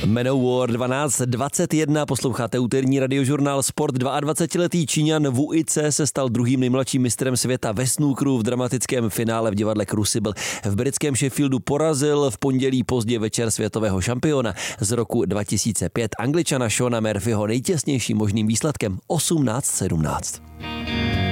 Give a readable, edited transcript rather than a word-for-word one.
Manowar 12:21, posloucháte úterní radiožurnál Sport. 22letý Číňan Wu Yice se stal druhým nejmladším mistrem světa ve snookeru v dramatickém finále v divadle Crucible. V britském Sheffieldu porazil v pondělí pozdě večer světového šampiona z roku 2005 Angličana Shona Murphyho nejtěsnějším možným výsledkem 18-17.